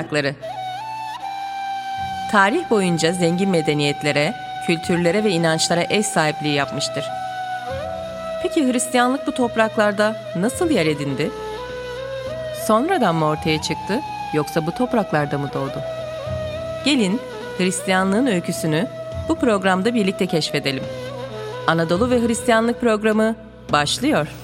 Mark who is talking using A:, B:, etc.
A: toprakları. Tarih boyunca zengin medeniyetlere, kültürlere ve inançlara ev sahipliği yapmıştır. Peki Hristiyanlık bu topraklarda nasıl yer edindi? Sonradan mı ortaya çıktı, yoksa bu topraklarda mı doğdu? Gelin Hristiyanlığın öyküsünü bu programda birlikte keşfedelim. Anadolu ve Hristiyanlık programı başlıyor.